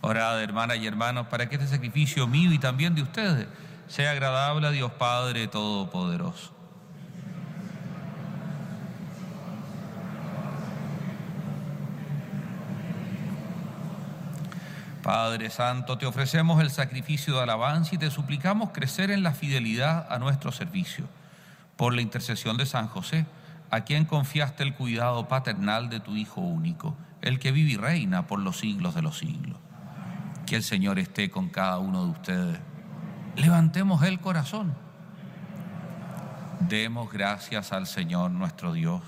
Orad, hermanas y hermanos, para que este sacrificio mío y también de ustedes sea agradable a Dios Padre Todopoderoso. Padre Santo, te ofrecemos el sacrificio de alabanza y te suplicamos crecer en la fidelidad a nuestro servicio. Por la intercesión de San José, a quien confiaste el cuidado paternal de tu Hijo único, el que vive y reina por los siglos de los siglos. Que el Señor esté con cada uno de ustedes. Levantemos el corazón. Demos gracias al Señor nuestro Dios.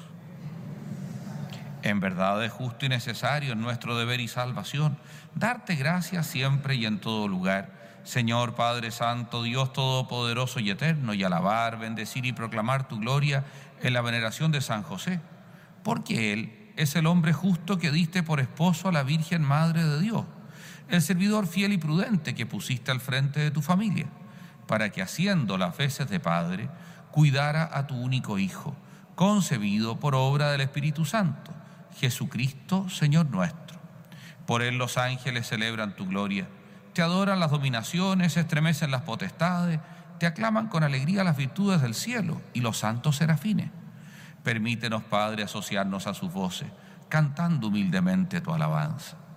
En verdad es justo y necesario, en nuestro deber y salvación, darte gracias siempre y en todo lugar, Señor Padre Santo, Dios Todopoderoso y Eterno, y alabar, bendecir y proclamar tu gloria en la veneración de San José, porque Él es el hombre justo que diste por esposo a la Virgen Madre de Dios, el servidor fiel y prudente que pusiste al frente de tu familia, para que haciendo las veces de padre, cuidara a tu único Hijo, concebido por obra del Espíritu Santo, Jesucristo, Señor nuestro. Por Él los ángeles celebran tu gloria, te adoran las dominaciones, se estremecen las potestades, te aclaman con alegría las virtudes del cielo y los santos serafines. Permítenos, Padre, asociarnos a sus voces, cantando humildemente tu alabanza.